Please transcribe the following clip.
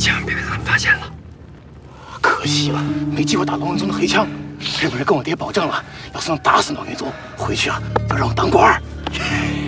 千万别被他们发现了。 可惜了，没机会打龙文宗的黑枪。日本人跟我爹保证了，要是能打死老元宗，回去啊要让我当官儿。